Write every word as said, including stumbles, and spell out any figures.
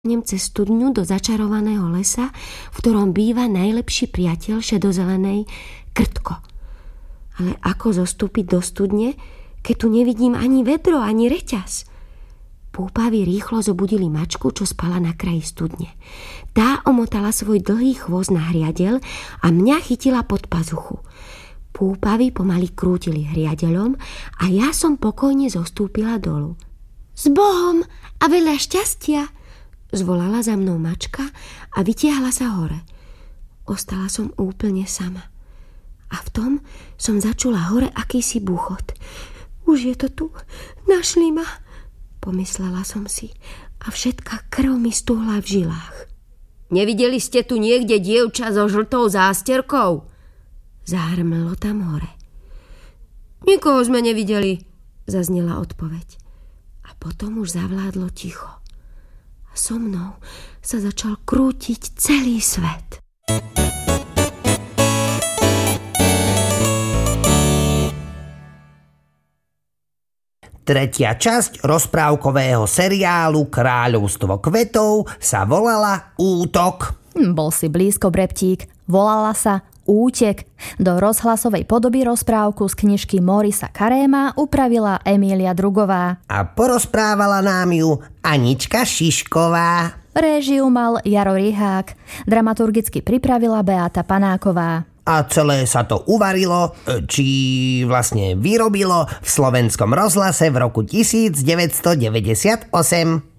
cez studňu do začarovaného lesa, v ktorom býva najlepší priateľ šedozelenej, Krtko. Ale ako zostúpiť do studne, keď tu nevidím ani vedro, ani reťaz? Púpavy rýchlo zobudili mačku, čo spala na kraji studne. Tá omotala svoj dlhý chvost na hriadeľ a mňa chytila pod pazuchu. Púpavy pomaly krútili hriadeľom a ja som pokojne zostúpila dolu. S Bohom a veľa šťastia, zvolala za mnou mačka a vytiahla sa hore. Ostala som úplne sama. A v tom som začula hore akýsi búchot. Už je to tu, našli ma, pomyslela som si a všetká krv mi stuhla v žilách. Nevideli ste tu niekde dievča so žltou zásterkou? Zahrmelo tam hore. Nikoho sme nevideli, zaznela odpoveď. A potom už zavládlo ticho. A so mnou sa začal krútiť celý svet. Tretia časť rozprávkového seriálu Kráľovstvo kvetov sa volala Útok. Bol si blízko, Breptík. Volala sa Útek. Do rozhlasovej podoby rozprávku z knižky Morisa Karéma upravila Emília Drugová. A porozprávala nám ju Anička Šišková. Réžiu mal Jaro Rihák. Dramaturgicky pripravila Beáta Panáková. A celé sa to uvarilo, či vlastne vyrobilo v Slovenskom rozhlase v roku devätnásťstodeväťdesiatosem.